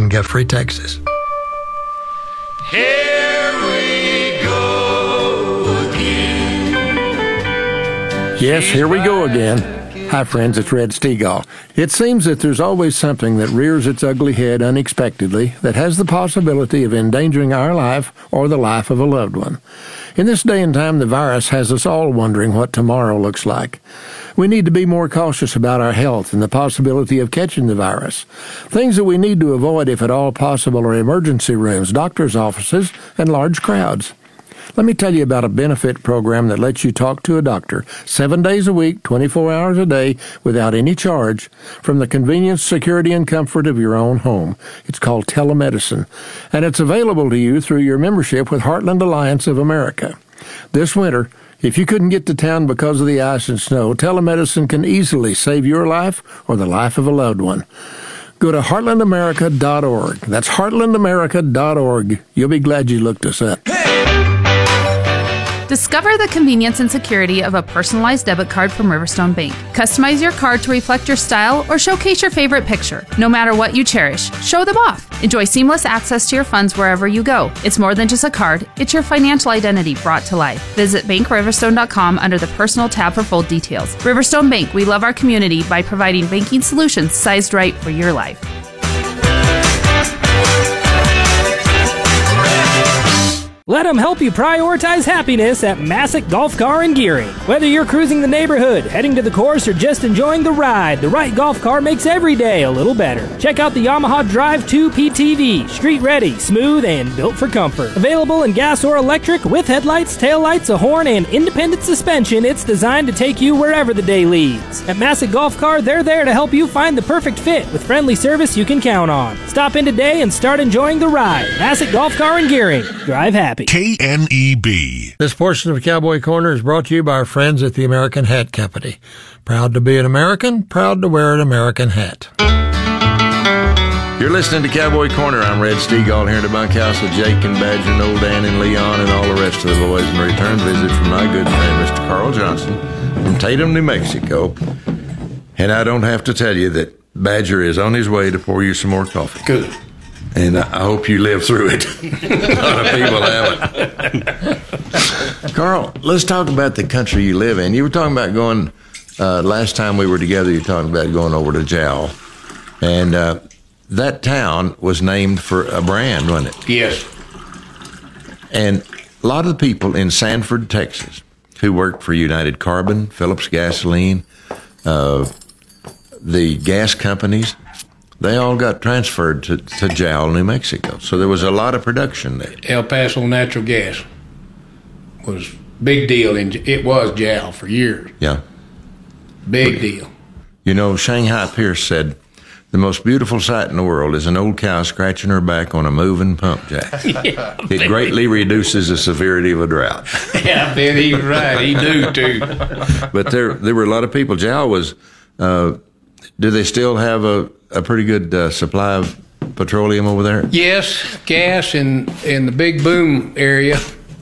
Guthrie, Texas. Here we go again. Yes, here we go again. Hi, friends, it's Red Stegall. It seems that there's always something that rears its ugly head unexpectedly that has the possibility of endangering our life or the life of a loved one. In this day and time, the virus has us all wondering what tomorrow looks like. We need to be more cautious about our health and the possibility of catching the virus. Things that we need to avoid, if at all possible, are emergency rooms, doctors' offices, and large crowds. Let me tell you about a benefit program that lets you talk to a doctor 7 days a week, 24 hours a day, without any charge, from the convenience, security, and comfort of your own home. It's called telemedicine, and it's available to you through your membership with Heartland Alliance of America. This winter, if you couldn't get to town because of the ice and snow, telemedicine can easily save your life or the life of a loved one. Go to heartlandamerica.org. That's heartlandamerica.org. You'll be glad you looked us up. Discover the convenience and security of a personalized debit card from Riverstone Bank. Customize your card to reflect your style or showcase your favorite picture. No matter what you cherish, show them off. Enjoy seamless access to your funds wherever you go. It's more than just a card, it's your financial identity brought to life. Visit BankRiverstone.com under the Personal tab for full details. Riverstone Bank, we love our community by providing banking solutions sized right for your life. Let them help you prioritize happiness at Massick Golf Car and Gearing. Whether you're cruising the neighborhood, heading to the course, or just enjoying the ride, the right golf car makes every day a little better. Check out the Yamaha Drive 2 PTV, street ready, smooth, and built for comfort. Available in gas or electric with headlights, taillights, a horn, and independent suspension, it's designed to take you wherever the day leads. At Massick Golf Car, they're there to help you find the perfect fit with friendly service you can count on. Stop in today and start enjoying the ride. Massick Golf Car and Gearing. Drive happy. KNEB. This portion of Cowboy Corner is brought to you by our friends at the American Hat Company. Proud to be an American, proud to wear an American hat. You're listening to Cowboy Corner. I'm Red Stegall here in the bunkhouse with Jake and Badger and Old Dan and Leon and all the rest of the boys. And a return visit from my good friend, Mr. Carl Johnson from Tatum, New Mexico. And I don't have to tell you that Badger is on his way to pour you some more coffee. Good. And I hope you live through it. A lot of people haven't. Carl, let's talk about the country you live in. You were talking about going, last time we were together, you were talking about going over to Jowl. And that town was named for a brand, wasn't it? Yes. And a lot of the people in Sanford, Texas, who worked for United Carbon, Phillips Gasoline, the gas companies, they all got transferred to Jowl, New Mexico. So there was a lot of production there. El Paso Natural Gas was big deal. It was Jowl for years. Yeah. Big deal. You know, Shanghai Pierce said, the most beautiful sight in the world is an old cow scratching her back on a moving pump jack. Yeah, it greatly reduces the severity of a drought. Yeah, I bet he's right. He do, too. But there were a lot of people. Jowl was, do they still have a pretty good supply of petroleum over there? Yes, gas in the big boom area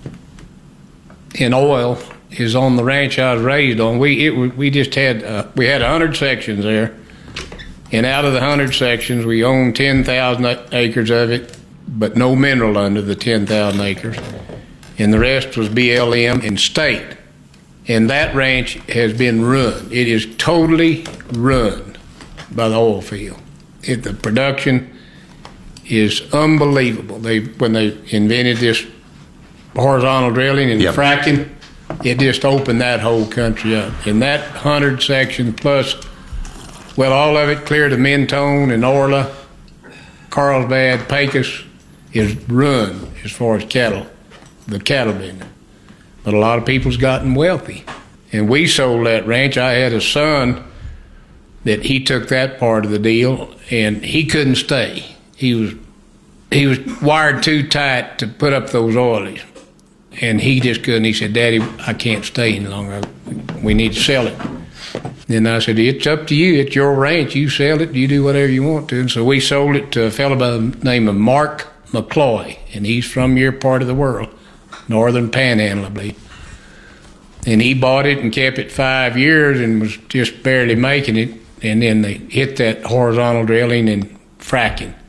in oil is on the ranch I was raised on. We just had we had 100 sections there, and out of the 100 sections, we owned 10,000 acres of it, but no mineral under the 10,000 acres, and the rest was BLM and state. And that ranch has been ruined. It is totally ruined by the oil field. The production is unbelievable. When they invented this horizontal drilling and fracking, it just opened that whole country up. And that 100 section plus, well, all of it clear to Mentone and Orla, Carlsbad, Pecos is ruined as far as the cattle business. But a lot of people's gotten wealthy. And we sold that ranch. I had a son that he took that part of the deal, and he couldn't stay. He was wired too tight to put up those oilies, and he just couldn't. He said, "Daddy, I can't stay any longer. We need to sell it." Then I said, "It's up to you. It's your ranch. You sell it. You do whatever you want to." And so we sold it to a fellow by the name of Mark McCloy, and he's from your part of the world, Northern Panhandle, I believe. And he bought it and kept it 5 years and was just barely making it. And then they hit that horizontal drilling and fracking.